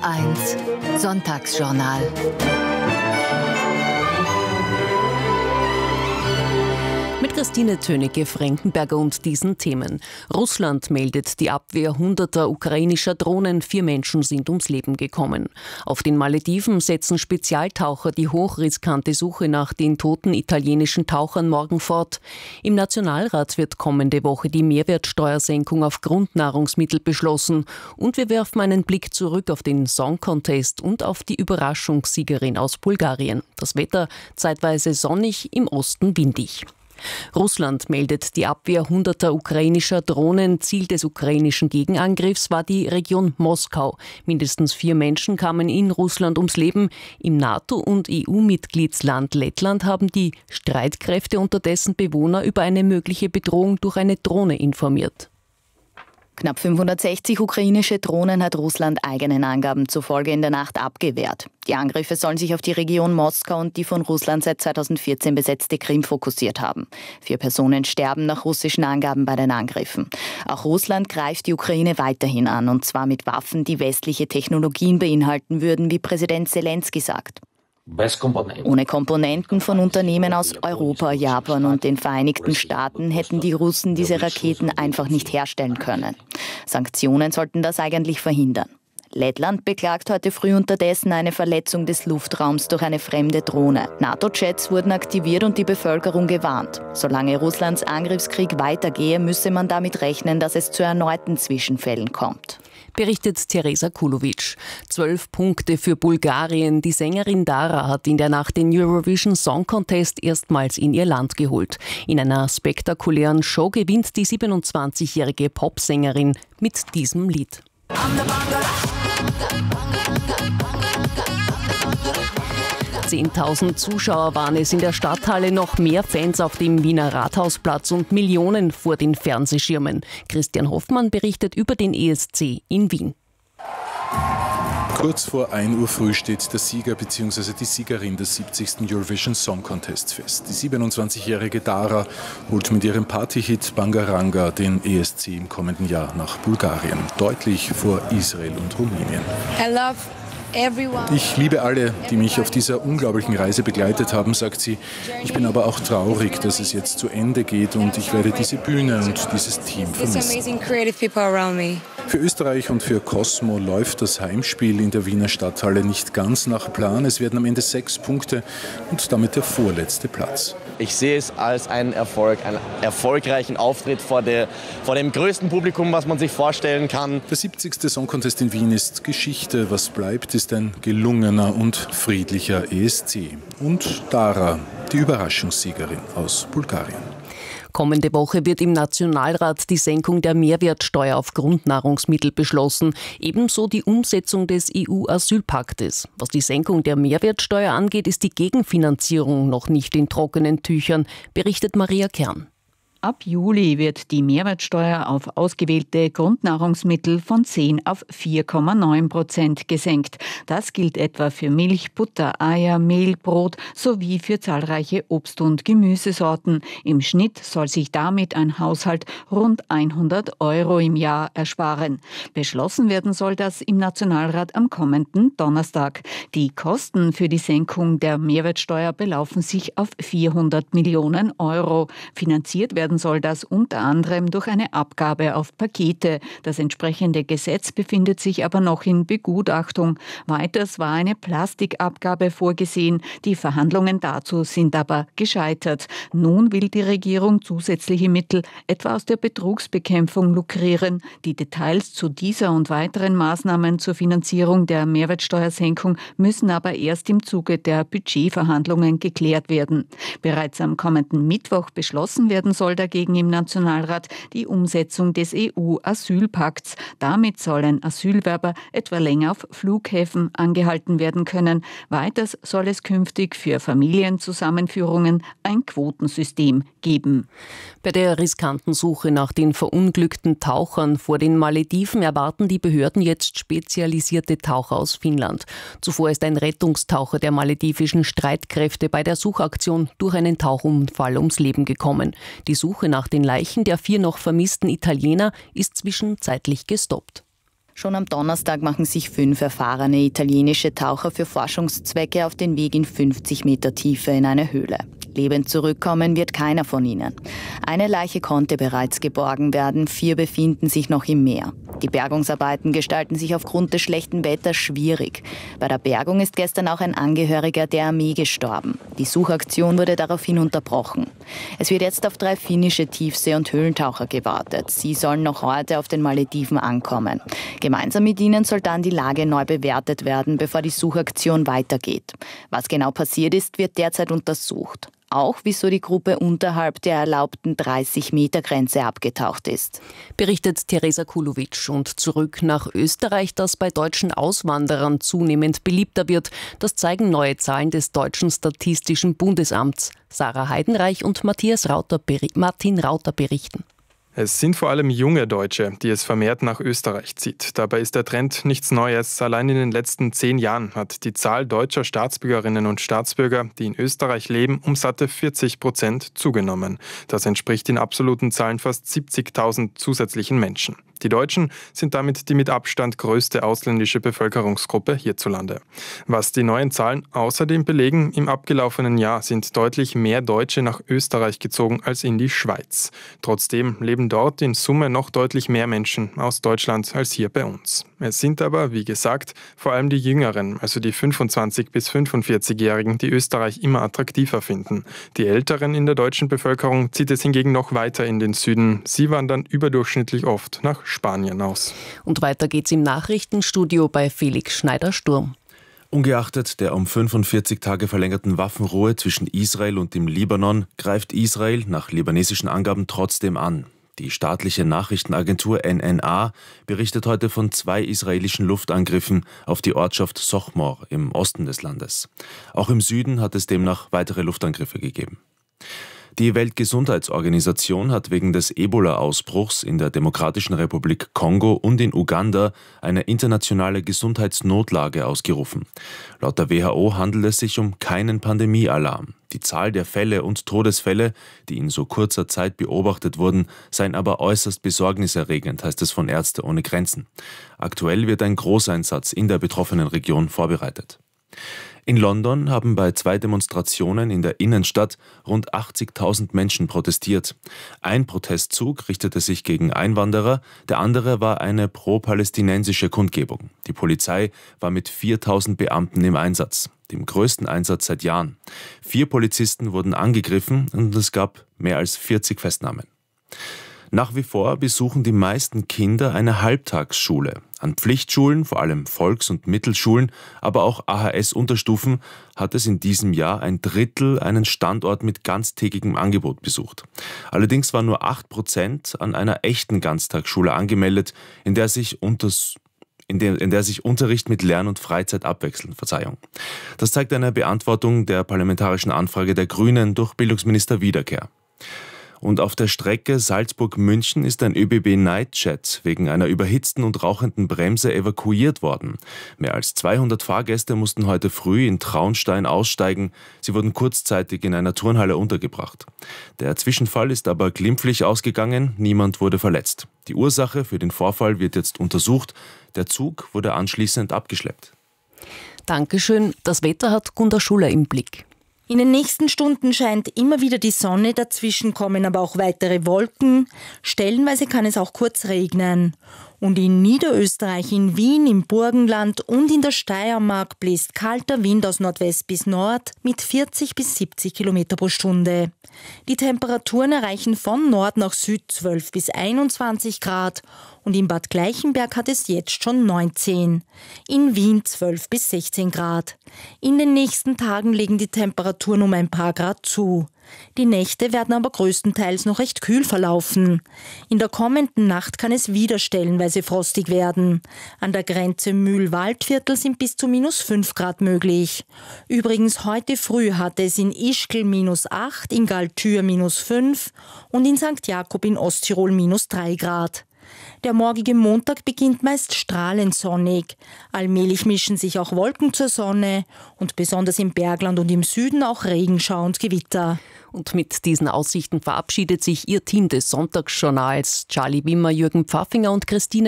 HR1 Sonntagsjournal. Mit Christine Tönicke-Frankenberger und diesen Themen. Russland meldet die Abwehr hunderter ukrainischer Drohnen. 4 Menschen sind ums Leben gekommen. Auf den Malediven setzen Spezialtaucher die hochriskante Suche nach den toten italienischen Tauchern morgen fort. Im Nationalrat wird kommende Woche die Mehrwertsteuersenkung auf Grundnahrungsmittel beschlossen. Und wir werfen einen Blick zurück auf den Song Contest und auf die Überraschungssiegerin aus Bulgarien. Das Wetter zeitweise sonnig, im Osten windig. Russland meldet die Abwehr hunderter ukrainischer Drohnen. Ziel des ukrainischen Gegenangriffs war die Region Moskau. Mindestens 4 Menschen kamen in Russland ums Leben. Im NATO- und EU-Mitgliedsland Lettland haben die Streitkräfte unterdessen Bewohner über eine mögliche Bedrohung durch eine Drohne informiert. Knapp 560 ukrainische Drohnen hat Russland eigenen Angaben zufolge in der Nacht abgewehrt. Die Angriffe sollen sich auf die Region Moskau und die von Russland seit 2014 besetzte Krim fokussiert haben. 4 Personen sterben nach russischen Angaben bei den Angriffen. Auch Russland greift die Ukraine weiterhin an, und zwar mit Waffen, die westliche Technologien beinhalten würden, wie Präsident Selenskyj sagt. Ohne Komponenten von Unternehmen aus Europa, Japan und den Vereinigten Staaten hätten die Russen diese Raketen einfach nicht herstellen können. Sanktionen sollten das eigentlich verhindern. Lettland beklagt heute früh unterdessen eine Verletzung des Luftraums durch eine fremde Drohne. NATO-Jets wurden aktiviert und die Bevölkerung gewarnt. Solange Russlands Angriffskrieg weitergehe, müsse man damit rechnen, dass es zu erneuten Zwischenfällen kommt. Berichtet Teresa Kulovic. 12 Punkte für Bulgarien. Die Sängerin Dara hat in der Nacht den Eurovision Song Contest erstmals in ihr Land geholt. In einer spektakulären Show gewinnt die 27-jährige Popsängerin mit diesem Lied. 10.000 Zuschauer waren es in der Stadthalle, noch mehr Fans auf dem Wiener Rathausplatz und Millionen vor den Fernsehschirmen. Christian Hoffmann berichtet über den ESC in Wien. Kurz vor 1 Uhr früh steht der Sieger bzw. die Siegerin des 70. Eurovision Song Contest fest. Die 27-jährige Dara holt mit ihrem Partyhit Bangaranga den ESC im kommenden Jahr nach Bulgarien, deutlich vor Israel und Rumänien. Ich liebe alle, die mich auf dieser unglaublichen Reise begleitet haben, sagt sie. Ich bin aber auch traurig, dass es jetzt zu Ende geht, und ich werde diese Bühne und dieses Team vermissen. Für Österreich und für Cosmo läuft das Heimspiel in der Wiener Stadthalle nicht ganz nach Plan. Es werden am Ende 6 Punkte und damit der vorletzte Platz. Ich sehe es als einen Erfolg, einen erfolgreichen Auftritt vor dem größten Publikum, was man sich vorstellen kann. Der 70. Song Contest in Wien ist Geschichte. Was bleibt, ist ein gelungener und friedlicher ESC. Und Dara, die Überraschungssiegerin aus Bulgarien. Kommende Woche wird im Nationalrat die Senkung der Mehrwertsteuer auf Grundnahrungsmittel beschlossen, ebenso die Umsetzung des EU-Asylpaktes. Was die Senkung der Mehrwertsteuer angeht, ist die Gegenfinanzierung noch nicht in trockenen Tüchern, berichtet Maria Kern. Ab Juli wird die Mehrwertsteuer auf ausgewählte Grundnahrungsmittel von 10 auf 4,9% gesenkt. Das gilt etwa für Milch, Butter, Eier, Mehl, Brot sowie für zahlreiche Obst- und Gemüsesorten. Im Schnitt soll sich damit ein Haushalt rund 100 € im Jahr ersparen. Beschlossen werden soll das im Nationalrat am kommenden Donnerstag. Die Kosten für die Senkung der Mehrwertsteuer belaufen sich auf 400 Millionen €. Finanziert werden soll das unter anderem durch eine Abgabe auf Pakete. Das entsprechende Gesetz befindet sich aber noch in Begutachtung. Weiters war eine Plastikabgabe vorgesehen. Die Verhandlungen dazu sind aber gescheitert. Nun will die Regierung zusätzliche Mittel etwa aus der Betrugsbekämpfung lukrieren. Die Details zu dieser und weiteren Maßnahmen zur Finanzierung der Mehrwertsteuersenkung müssen aber erst im Zuge der Budgetverhandlungen geklärt werden. Bereits am kommenden Mittwoch beschlossen werden soll dagegen im Nationalrat die Umsetzung des EU-Asylpakts. Damit sollen Asylwerber etwa länger auf Flughäfen angehalten werden können. Weiters soll es künftig für Familienzusammenführungen ein Quotensystem geben. Bei der riskanten Suche nach den verunglückten Tauchern vor den Malediven erwarten die Behörden jetzt spezialisierte Taucher aus Finnland. Zuvor ist ein Rettungstaucher der maledivischen Streitkräfte bei der Suchaktion durch einen Tauchunfall ums Leben gekommen. Die Suche nach den Leichen der 4 noch vermissten Italiener ist zwischenzeitlich gestoppt. Schon am Donnerstag machen sich 5 erfahrene italienische Taucher für Forschungszwecke auf den Weg in 50 Meter Tiefe in eine Höhle. Lebend zurückkommen wird keiner von ihnen. Eine Leiche konnte bereits geborgen werden, 4 befinden sich noch im Meer. Die Bergungsarbeiten gestalten sich aufgrund des schlechten Wetters schwierig. Bei der Bergung ist gestern auch ein Angehöriger der Armee gestorben. Die Suchaktion wurde daraufhin unterbrochen. Es wird jetzt auf 3 finnische Tiefsee- und Höhlentaucher gewartet. Sie sollen noch heute auf den Malediven ankommen. Gemeinsam mit ihnen soll dann die Lage neu bewertet werden, bevor die Suchaktion weitergeht. Was genau passiert ist, wird derzeit untersucht. Auch wieso die Gruppe unterhalb der erlaubten 30-Meter-Grenze abgetaucht ist. Berichtet Teresa Kulovic. Und zurück nach Österreich, das bei deutschen Auswanderern zunehmend beliebter wird. Das zeigen neue Zahlen des Deutschen Statistischen Bundesamts. Sarah Heidenreich und Martin Rauter berichten. Es sind vor allem junge Deutsche, die es vermehrt nach Österreich zieht. Dabei ist der Trend nichts Neues. Allein in den letzten 10 Jahren hat die Zahl deutscher Staatsbürgerinnen und Staatsbürger, die in Österreich leben, um satte 40% zugenommen. Das entspricht in absoluten Zahlen fast 70.000 zusätzlichen Menschen. Die Deutschen sind damit die mit Abstand größte ausländische Bevölkerungsgruppe hierzulande. Was die neuen Zahlen außerdem belegen, im abgelaufenen Jahr sind deutlich mehr Deutsche nach Österreich gezogen als in die Schweiz. Trotzdem leben dort in Summe noch deutlich mehr Menschen aus Deutschland als hier bei uns. Es sind aber, wie gesagt, vor allem die Jüngeren, also die 25- bis 45-Jährigen, die Österreich immer attraktiver finden. Die Älteren in der deutschen Bevölkerung zieht es hingegen noch weiter in den Süden. Sie wandern überdurchschnittlich oft nach Spanien aus. Und weiter geht's im Nachrichtenstudio bei Felix Schneider-Sturm. Ungeachtet der um 45 Tage verlängerten Waffenruhe zwischen Israel und dem Libanon greift Israel nach libanesischen Angaben trotzdem an. Die staatliche Nachrichtenagentur NNA berichtet heute von 2 israelischen Luftangriffen auf die Ortschaft Sochmor im Osten des Landes. Auch im Süden hat es demnach weitere Luftangriffe gegeben. Die Weltgesundheitsorganisation hat wegen des Ebola-Ausbruchs in der Demokratischen Republik Kongo und in Uganda eine internationale Gesundheitsnotlage ausgerufen. Laut der WHO handelt es sich um keinen Pandemiealarm. Die Zahl der Fälle und Todesfälle, die in so kurzer Zeit beobachtet wurden, seien aber äußerst besorgniserregend, heißt es von Ärzte ohne Grenzen. Aktuell wird ein Großeinsatz in der betroffenen Region vorbereitet. In London haben bei 2 Demonstrationen in der Innenstadt rund 80.000 Menschen protestiert. Ein Protestzug richtete sich gegen Einwanderer, der andere war eine pro-palästinensische Kundgebung. Die Polizei war mit 4.000 Beamten im Einsatz, dem größten Einsatz seit Jahren. 4 Polizisten wurden angegriffen und es gab mehr als 40 Festnahmen. Nach wie vor besuchen die meisten Kinder eine Halbtagsschule. An Pflichtschulen, vor allem Volks- und Mittelschulen, aber auch AHS-Unterstufen, hat es in diesem Jahr 1/3 einen Standort mit ganztägigem Angebot besucht. Allerdings waren nur 8% an einer echten Ganztagsschule angemeldet, in der sich Unterricht mit Lern- und Freizeit abwechseln. Das zeigt eine Beantwortung der parlamentarischen Anfrage der Grünen durch Bildungsminister Wiederkehr. Und auf der Strecke Salzburg-München ist ein ÖBB-Nightjet wegen einer überhitzten und rauchenden Bremse evakuiert worden. Mehr als 200 Fahrgäste mussten heute früh in Traunstein aussteigen. Sie wurden kurzzeitig in einer Turnhalle untergebracht. Der Zwischenfall ist aber glimpflich ausgegangen, niemand wurde verletzt. Die Ursache für den Vorfall wird jetzt untersucht. Der Zug wurde anschließend abgeschleppt. Dankeschön. Das Wetter hat Gunda Schuller im Blick. In den nächsten Stunden scheint immer wieder die Sonne, dazwischen kommen aber auch weitere Wolken. Stellenweise kann es auch kurz regnen. Und in Niederösterreich, in Wien, im Burgenland und in der Steiermark bläst kalter Wind aus Nordwest bis Nord mit 40 bis 70 Kilometer pro Stunde. Die Temperaturen erreichen von Nord nach Süd 12 bis 21 Grad und in Bad Gleichenberg hat es jetzt schon 19. In Wien 12 bis 16 Grad. In den nächsten Tagen legen die Temperaturen um ein paar Grad zu. Die Nächte werden aber größtenteils noch recht kühl verlaufen. In der kommenden Nacht kann es wieder stellenweise frostig werden. An der Grenze Mühl-Waldviertel sind bis zu -5 Grad möglich. Übrigens heute früh hatte es in Ischgl -8, in Galtür -5 und in St. Jakob in Osttirol -3 Grad. Der morgige Montag beginnt meist strahlend sonnig. Allmählich mischen sich auch Wolken zur Sonne und besonders im Bergland und im Süden auch Regenschauer und Gewitter. Und mit diesen Aussichten verabschiedet sich Ihr Team des Sonntagsjournals. Charlie Wimmer, Jürgen Pfaffinger und Christine